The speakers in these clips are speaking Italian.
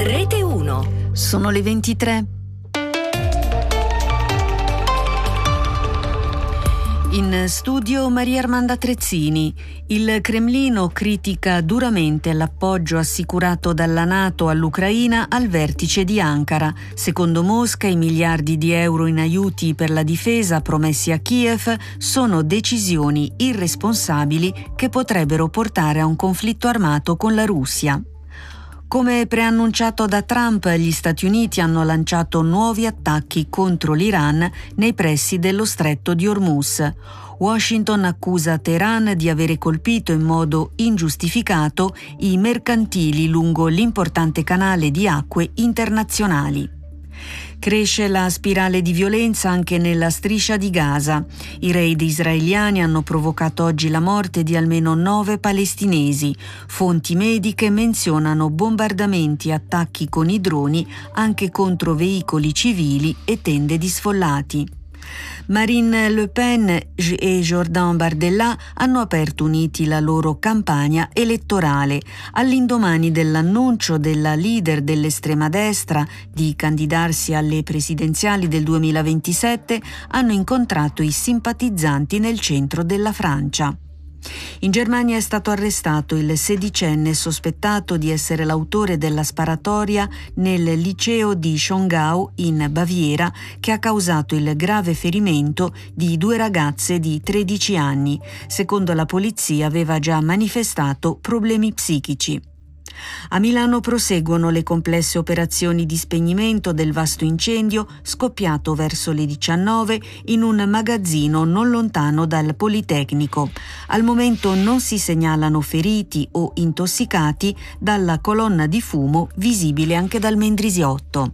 Rete 1. Sono le 23. In studio Maria Armanda Trezzini. Il Cremlino critica duramente l'appoggio assicurato dalla NATO all'Ucraina al vertice di Ankara. Secondo Mosca, i miliardi di euro in aiuti per la difesa promessi a Kiev sono decisioni irresponsabili che potrebbero portare a un conflitto armato con la Russia. Come preannunciato da Trump, gli Stati Uniti hanno lanciato nuovi attacchi contro l'Iran nei pressi dello stretto di Hormuz. Washington accusa Teheran di avere colpito in modo ingiustificato i mercantili lungo l'importante canale di acque internazionali. Cresce la spirale di violenza anche nella striscia di Gaza. I raid israeliani hanno provocato oggi la morte di almeno 9 palestinesi. Fonti mediche menzionano bombardamenti e attacchi con i droni anche contro veicoli civili e tende di sfollati. Marine Le Pen e Jordan Bardella hanno aperto uniti la loro campagna elettorale. All'indomani dell'annuncio della leader dell'estrema destra di candidarsi alle presidenziali del 2027, hanno incontrato i simpatizzanti nel centro della Francia. In Germania è stato arrestato il 16enne sospettato di essere l'autore della sparatoria nel liceo di Schongau in Baviera, che ha causato il grave ferimento di 2 ragazze di 13 anni. Secondo la polizia aveva già manifestato problemi psichici. A Milano proseguono le complesse operazioni di spegnimento del vasto incendio scoppiato verso le 19 in un magazzino non lontano dal Politecnico. Al momento non si segnalano feriti o intossicati dalla colonna di fumo visibile anche dal Mendrisiotto.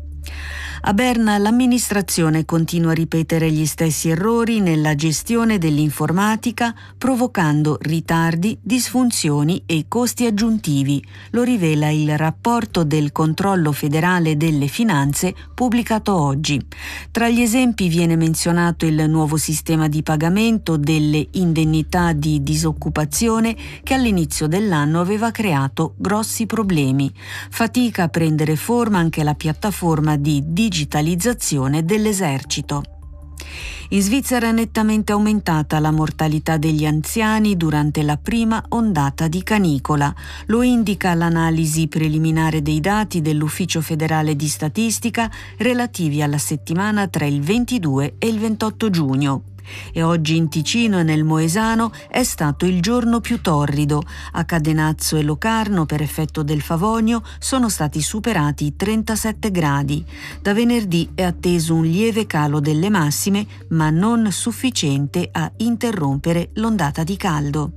A Berna l'amministrazione continua a ripetere gli stessi errori nella gestione dell'informatica, provocando ritardi, disfunzioni e costi aggiuntivi. Lo rivela il rapporto del Controllo federale delle finanze pubblicato oggi. Tra gli esempi viene menzionato il nuovo sistema di pagamento delle indennità di disoccupazione che all'inizio dell'anno aveva creato grossi problemi. Fatica a prendere forma anche la piattaforma di digitalizzazione dell'esercito. In Svizzera è nettamente aumentata la mortalità degli anziani durante la prima ondata di canicola. Lo indica l'analisi preliminare dei dati dell'Ufficio federale di statistica relativi alla settimana tra il 22 e il 28 giugno. E oggi in Ticino e nel Moesano è stato il giorno più torrido. A Cadenazzo e Locarno, per effetto del Favonio, sono stati superati i 37 gradi. Da venerdì è atteso un lieve calo delle massime, ma non sufficiente a interrompere l'ondata di caldo.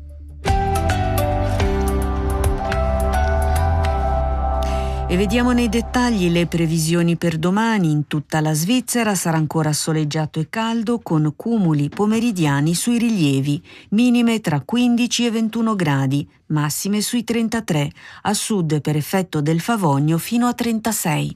E vediamo nei dettagli le previsioni per domani. In tutta la Svizzera sarà ancora soleggiato e caldo, con cumuli pomeridiani sui rilievi, minime tra 15 e 21 gradi, massime sui 33, a sud per effetto del Favonio fino a 36.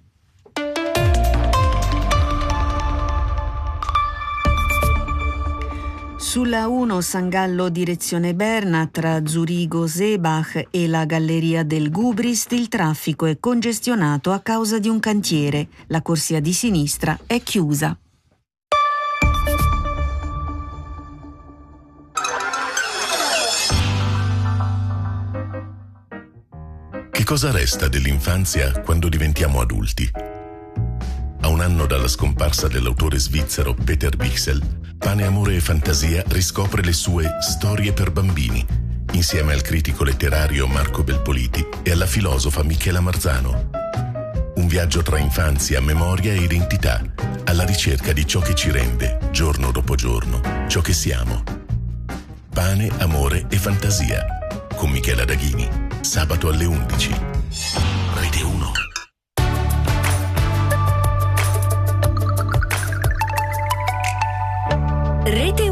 Sulla 1 San Gallo direzione Berna, tra Zurigo-Seebach e la galleria del Gubrist, il traffico è congestionato a causa di un cantiere. La corsia di sinistra è chiusa. Che cosa resta dell'infanzia quando diventiamo adulti? A un anno dalla scomparsa dell'autore svizzero Peter Wichsel, Pane, Amore e Fantasia riscopre le sue storie per bambini, insieme al critico letterario Marco Belpoliti e alla filosofa Michela Marzano. Un viaggio tra infanzia, memoria e identità, alla ricerca di ciò che ci rende, giorno dopo giorno, ciò che siamo. Pane, Amore e Fantasia, con Michela Daghini, sabato alle 11. Rete 1. Rete